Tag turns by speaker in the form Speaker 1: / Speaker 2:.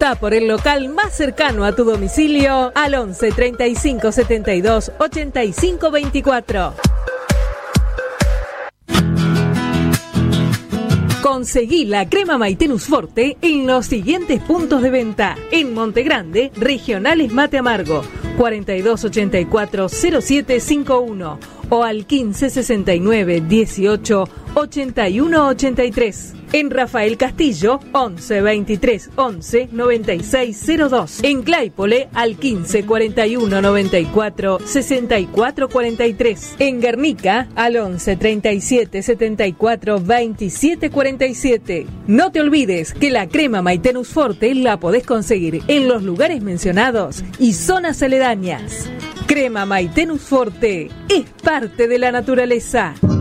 Speaker 1: Pregunta por el local más cercano a tu domicilio al 11 35 72 85 24. Conseguí la crema Maitenus Forte en los siguientes puntos de venta: en Monte Grande, Regionales Mate Amargo, 4284-0751 o al 1569 18 81 83. En Rafael Castillo, 11 23 11 96 02. En Claypole, al 15 41 94 64 43. En Guernica, al 11 37 74 27 47. No te olvides que la crema Maitenus Forte la podés conseguir en los lugares mencionados y zonas aledañas. Crema Maitenus Forte es parte de la naturaleza.